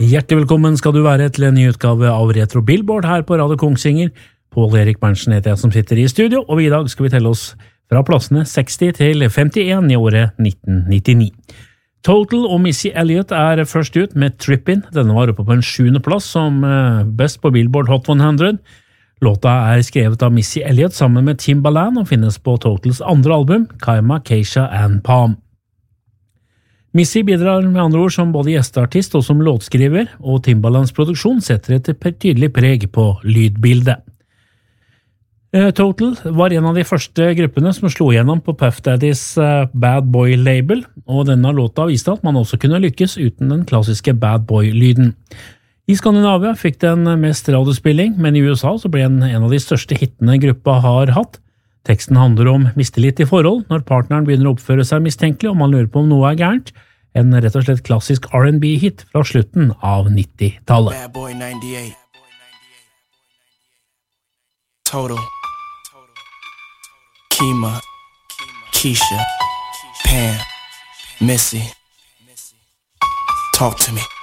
Hjertelig velkommen skal du være til en ny utgave av Retro Billboard her på Radio Kongsvinger. Pål Erik Berntsen heter jeg som sitter i studio, og i dag skal vi telle oss fra plassene 60 til 51 i året 1999. Total og Missy Elliott først ut med Trippin'. Denne var oppe på en 7. plass som best på Billboard Hot 100. Låta skrevet av Missy Elliott sammen med Timbaland og finnes på Totals andre album, Kaima, Keisha and Palm. Missy bidrar med andre ord som både gjesteartist og som låtskriver, og Timbalands produksjon setter et tydelig preg på lydbildet. Total var en av de første gruppene som slo gjennom på Puff Daddys Bad Boy-label, og denne låta viste at man også kunne lykkes uten den klassiske Bad Boy-lyden. I Skandinavia fikk den mest radiospilling, men i USA så ble den en av de største hittene gruppa har hatt. Teksten handler om mistillit i forhold, når partneren begynner å oppføre seg mistenkelig og man lurer på om noe gærent. En rett og slett klassisk R&B-hit fra slutten av 90-tallet. Bad Boy 98. Total. Kima. Keisha. Pam. Missy. Talk to me.